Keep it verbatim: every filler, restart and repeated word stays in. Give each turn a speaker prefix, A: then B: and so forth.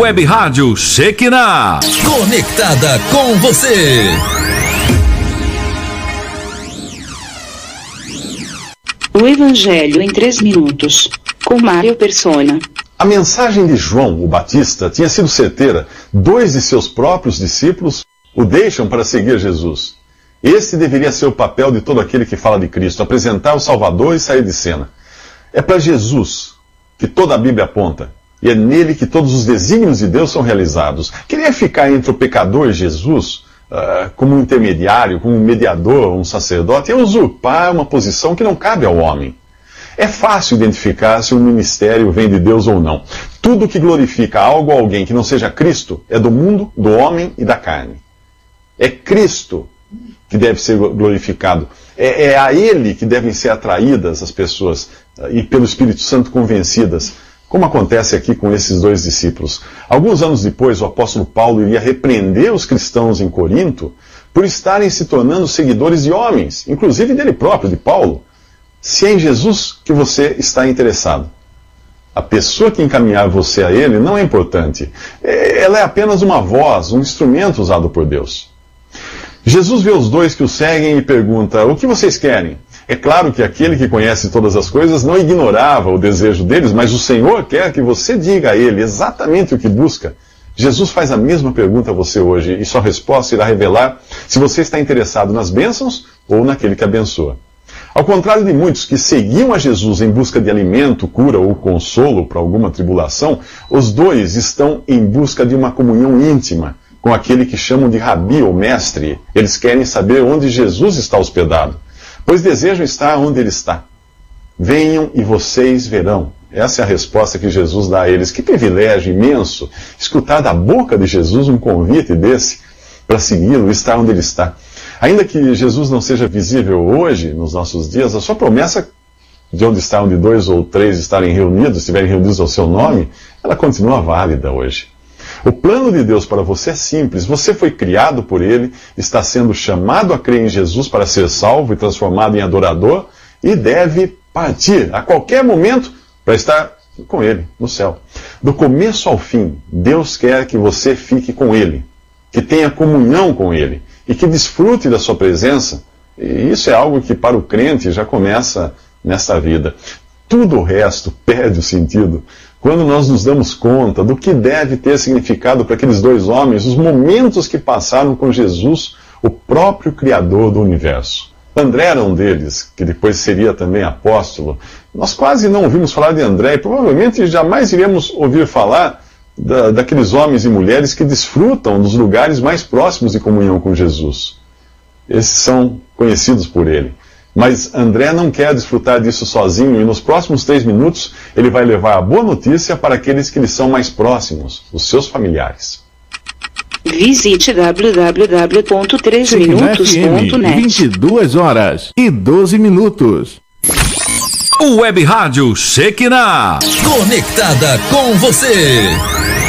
A: Web Rádio Shekinah.
B: Conectada com você.
C: O Evangelho em três minutos, com Mário Persona.
D: A mensagem de João, o Batista, tinha sido certeira. Dois de seus próprios discípulos o deixam para seguir Jesus. Esse deveria ser o papel de todo aquele que fala de Cristo, apresentar o Salvador e sair de cena. É para Jesus que toda a Bíblia aponta, e é nele que todos os desígnios de Deus são realizados. Querer ficar entre o pecador e Jesus, uh, como um intermediário, como um mediador, um sacerdote, é usurpar uma posição que não cabe ao homem. É fácil identificar se um ministério vem de Deus ou não. Tudo que glorifica algo ou alguém que não seja Cristo é do mundo, do homem e da carne. É Cristo que deve ser glorificado. É, é a Ele que devem ser atraídas as pessoas e pelo Espírito Santo convencidas, como acontece aqui com esses dois discípulos. Alguns anos depois, o apóstolo Paulo iria repreender os cristãos em Corinto por estarem se tornando seguidores de homens, inclusive dele próprio, de Paulo. Se é em Jesus que você está interessado, a pessoa que encaminhar você a Ele não é importante. Ela é apenas uma voz, um instrumento usado por Deus. Jesus vê os dois que o seguem e pergunta: o que vocês querem? É claro que aquele que conhece todas as coisas não ignorava o desejo deles, mas o Senhor quer que você diga a Ele exatamente o que busca. Jesus faz a mesma pergunta a você hoje, e sua resposta irá revelar se você está interessado nas bênçãos ou naquele que abençoa. Ao contrário de muitos que seguiam a Jesus em busca de alimento, cura ou consolo para alguma tribulação, os dois estão em busca de uma comunhão íntima com aquele que chamam de rabi ou mestre. Eles querem saber onde Jesus está hospedado, pois desejam estar onde Ele está. Venham e vocês verão. Essa é a resposta que Jesus dá a eles. Que privilégio imenso escutar da boca de Jesus um convite desse para segui-lo, estar onde Ele está. Ainda que Jesus não seja visível hoje, nos nossos dias, a sua promessa de onde está, onde dois ou três estarem reunidos, estiverem reunidos ao seu nome, ela continua válida hoje. O plano de Deus para você é simples. Você foi criado por Ele, está sendo chamado a crer em Jesus para ser salvo e transformado em adorador, e deve partir a qualquer momento para estar com Ele, no céu. Do começo ao fim, Deus quer que você fique com Ele, que tenha comunhão com Ele, e que desfrute da sua presença. E isso é algo que para o crente já começa nesta vida. Tudo o resto perde o sentido quando nós nos damos conta do que deve ter significado para aqueles dois homens os momentos que passaram com Jesus, o próprio Criador do universo. André era um deles, que depois seria também apóstolo. Nós quase não ouvimos falar de André e provavelmente jamais iremos ouvir falar Da, daqueles homens e mulheres que desfrutam dos lugares mais próximos de comunhão com Jesus. Esses são conhecidos por ele. Mas André não quer desfrutar disso sozinho, e nos próximos três minutos ele vai levar a boa notícia para aqueles que lhe são mais próximos, os seus familiares.
C: Visite w w w ponto três minutos ponto net.
A: vinte e duas horas e doze minutos. O Web Rádio Shekinah.
B: Conectada com você.